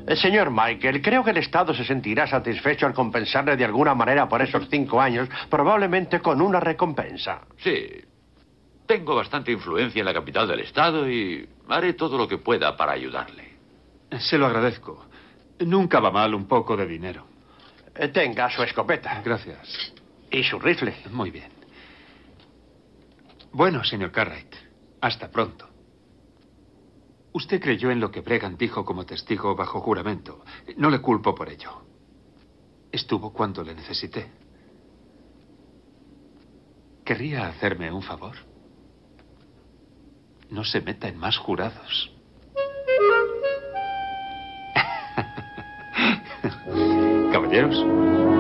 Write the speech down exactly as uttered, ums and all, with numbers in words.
Eh, señor Michael, creo que el Estado se sentirá satisfecho al compensarle de alguna manera por esos cinco años, probablemente con una recompensa. Sí. Tengo bastante influencia en la capital del Estado y haré todo lo que pueda para ayudarle. Se lo agradezco. Nunca va mal un poco de dinero. Eh, tenga su escopeta. Gracias. Y su rifle. Muy bien. Bueno, señor Cartwright, hasta pronto. Usted creyó en lo que Bregan dijo como testigo bajo juramento. No le culpo por ello. Estuvo cuando le necesité. ¿Querría hacerme un favor? No se meta en más jurados. Caballeros.